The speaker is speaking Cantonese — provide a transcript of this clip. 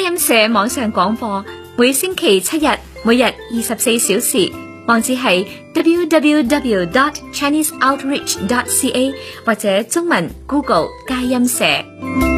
音社網上廣播，每星期7日，每日24小時，網址係 www.chineseoutreach.ca 或者中文 Google 佳音社。